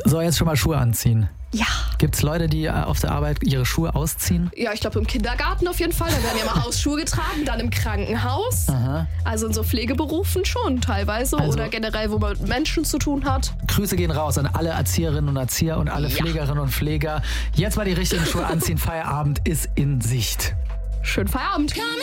So, jetzt schon mal Schuhe anziehen. Ja. Gibt es Leute, die auf der Arbeit ihre Schuhe ausziehen? Ja, ich glaube im Kindergarten auf jeden Fall. Da werden ja mal Hausschuhe getragen, dann im Krankenhaus. Aha. Also in so Pflegeberufen schon teilweise Also- oder generell, wo man mit Menschen zu tun hat. Grüße gehen raus an alle Erzieherinnen und Erzieher und alle Pflegerinnen und Pfleger. Jetzt mal die richtigen Schuhe anziehen. Feierabend ist in Sicht. Schönen Feierabend.